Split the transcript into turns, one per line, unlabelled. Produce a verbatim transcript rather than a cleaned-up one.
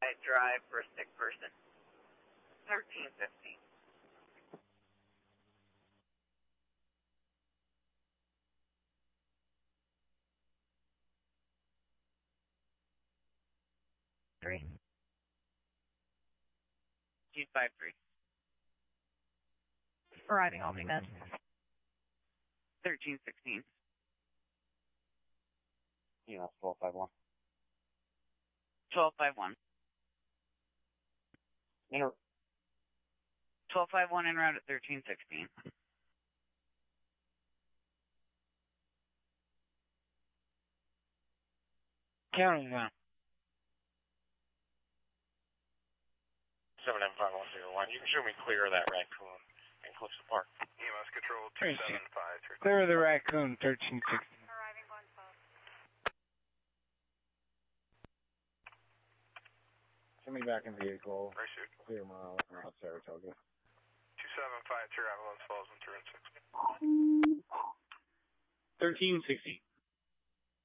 I drive for a sick person. thirteen fifteen. Three. Two five three. Arriving on me, man. Thirteen sixteen.
Yeah, twelve five one.
Twelve five one.
Inter-
Twelve five one en route at thirteen sixteen.
Counting now. seven M five one zero one. You can show me clear of that raccoon in Calypso Park.
E M S control two seven five three.
Clear of the raccoon, thirteen sixteen.
Arriving one twelve.
Send me back in vehicle.
Pursuit.
Clear mile around Saratoga.
two seven five three, Avalon Falls, and Turin six.
thirteen sixteen.